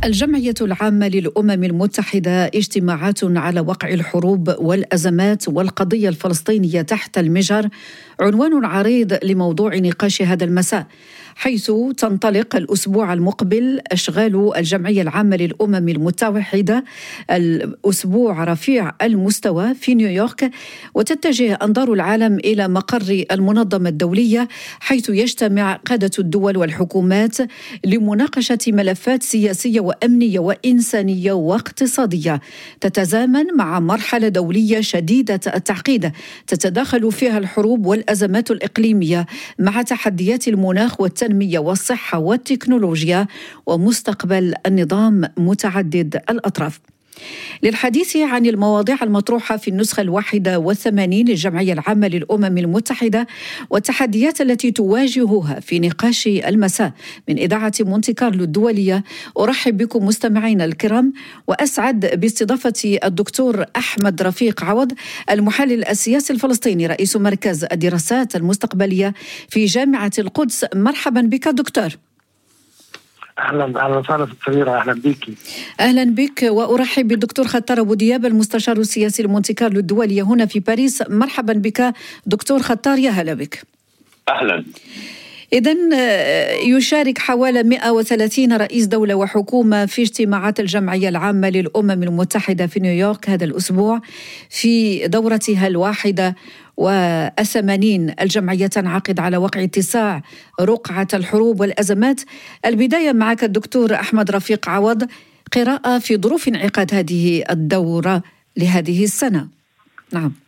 الجمعية العامة للأمم المتحدة اجتماعات على وقع الحروب والأزمات والقضية الفلسطينية تحت المجهر عنوان عريض لموضوع نقاش هذا المساء، حيث تنطلق الأسبوع المقبل أشغال الجمعية العامة للأمم المتحدة الأسبوع رفيع المستوى في نيويورك، وتتجه أنظار العالم إلى مقر المنظمة الدولية، حيث يجتمع قادة الدول والحكومات لمناقشة ملفات سياسية وأمنية وإنسانية واقتصادية تتزامن مع مرحلة دولية شديدة التعقيد تتداخل فيها الحروب والأزمات الإقليمية مع تحديات المناخ والتنمية والصحة والتكنولوجيا ومستقبل النظام متعدد الأطراف. للحديث عن المواضيع المطروحة في النسخة 81 للجمعية العامة للأمم المتحدة والتحديات التي تواجهها في نقاش المساء من إذاعة مونتي كارلو الدولية، أرحب بكم مستمعينا الكرام، وأسعد باستضافة الدكتور أحمد رفيق عوض المحلل السياسي الفلسطيني رئيس مركز الدراسات المستقبلية في جامعة القدس. مرحبا بك دكتور. اهلا وسهلا في السميرة، اهلا بك. اهلا بك، وارحب بالدكتور خطار ابو دياب المستشار السياسي لمونتي كارلو الدولية هنا في باريس. مرحبا بك دكتور خطار، يا هلا بك. اهلا. إذن يشارك حوالي 130 رئيس دولة وحكومة في اجتماعات الجمعية العامة للأمم المتحدة في نيويورك هذا الأسبوع في دورتها 81. الجمعية تنعقد على وقع اتساع رقعة الحروب والأزمات. البداية معك الدكتور أحمد رفيق عوض، قراءة في ظروف انعقاد هذه الدورة لهذه السنة. نعم.